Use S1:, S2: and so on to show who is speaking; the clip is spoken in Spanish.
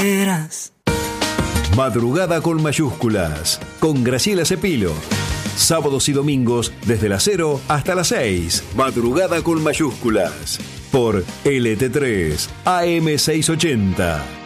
S1: quieras.
S2: Madrugada con mayúsculas, con Graciela Cepilo. Sábados y domingos desde las 0 hasta las 6. Madrugada con mayúsculas. Por LT3 AM680.